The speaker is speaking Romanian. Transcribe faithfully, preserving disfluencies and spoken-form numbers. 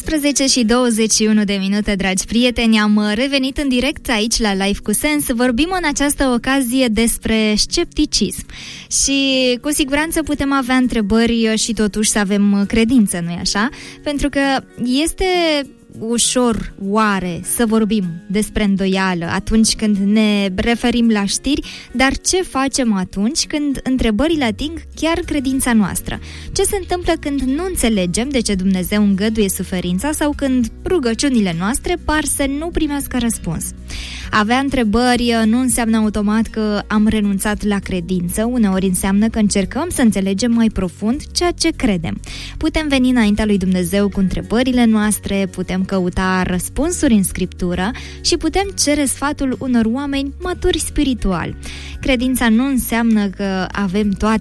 nouăsprezece și douăzeci și unu de minute, dragi prieteni, am revenit în direct aici la Life cu Sens. Vorbim în această ocazie despre scepticism și cu siguranță putem avea întrebări și totuși să avem credință, nu-i așa? Pentru că este ușor, oare, să vorbim despre îndoială atunci când ne referim la știri, dar ce facem atunci când întrebările ating chiar credința noastră? Ce se întâmplă când nu înțelegem de ce Dumnezeu îngăduie suferința sau când rugăciunile noastre par să nu primească răspuns? Avea întrebări nu înseamnă automat că am renunțat la credință, uneori înseamnă că încercăm să înțelegem mai profund ceea ce credem. Putem veni înaintea lui Dumnezeu cu întrebările noastre, putem căuta răspunsuri în Scriptură și putem cere sfatul unor oameni maturi spiritual. Credința nu înseamnă că avem toate